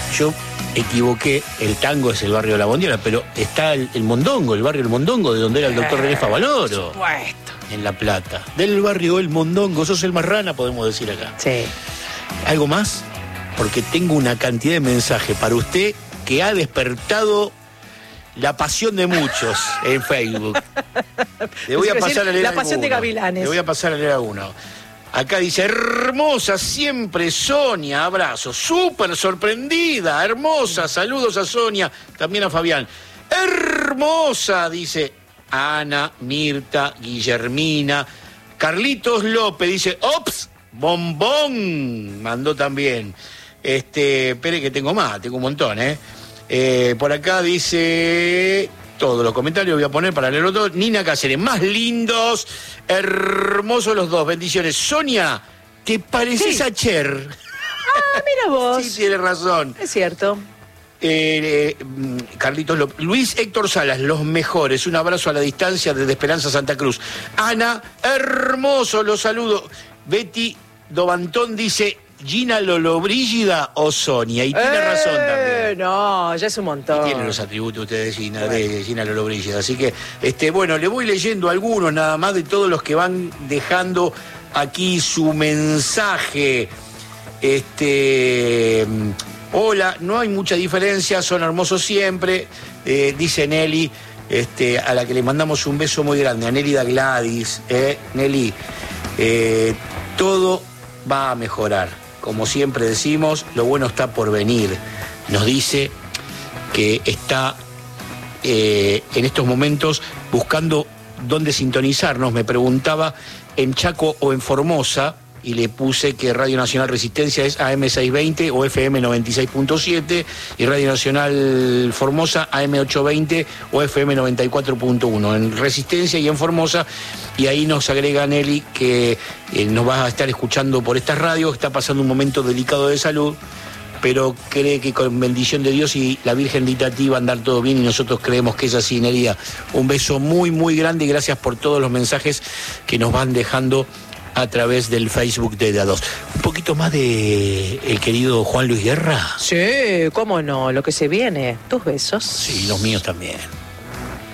yo equivoqué, el Tango es el barrio de La Bondiola, pero está el Mondongo, el barrio del Mondongo, de donde era el doctor René Favaloro. Por supuesto. En La Plata. Del barrio El Mondongo, sos el Marrana, podemos decir acá. Sí. ¿Algo más? Porque tengo una cantidad de mensajes para usted que ha despertado la pasión de muchos en Facebook. Le voy a pasar a leer la pasión alguno. de Gavilanes. Le voy a pasar a leer alguno. Acá dice, hermosa siempre Sonia, abrazo, súper sorprendida, hermosa, saludos a Sonia, también a Fabián. Hermosa, dice Ana, Mirta, Guillermina, Carlitos López, dice, ops, bombón, mandó también. Espere que tengo más, tengo un montón, por acá dice... Todos los comentarios voy a poner para leerlo todo. Nina Cáceres, más lindos, hermosos los dos, bendiciones. Sonia, ¿te pareces a Cher? Ah, mira vos. Sí, tiene razón. Es cierto. Carlitos López. Luis Héctor Salas, los mejores. Un abrazo a la distancia desde Esperanza Santa Cruz. Ana, hermoso, los saludo. Betty Dobantón dice... Gina Lollobrigida o Sonia, y tiene razón también. No, ya es un montón. Y tiene los atributos ustedes de Gina Lollobrigida, así que, bueno, le voy leyendo algunos nada más de todos los que van dejando aquí su mensaje. Hola, no hay mucha diferencia, son hermosos siempre, dice Nelly, a la que le mandamos un beso muy grande, a Nelly da Gladys, Nelly, todo va a mejorar. Como siempre decimos, lo bueno está por venir. Nos dice que está en estos momentos buscando dónde sintonizarnos. Me preguntaba en Chaco o en Formosa, y le puse que Radio Nacional Resistencia es AM620 o FM 96.7 y Radio Nacional Formosa AM820 o FM 94.1 en Resistencia y en Formosa, y ahí nos agrega Nelly que nos va a estar escuchando por estas radios. Está pasando un momento delicado de salud, pero cree que con bendición de Dios y la Virgen de Itatí va a andar todo bien, y nosotros creemos que es así, Nelly. Un beso muy, muy grande y gracias por todos los mensajes que nos van dejando a través del Facebook de DA2. Un poquito más de el querido Juan Luis Guerra. Sí, cómo no, lo que se viene. Tus besos. Sí, los míos también.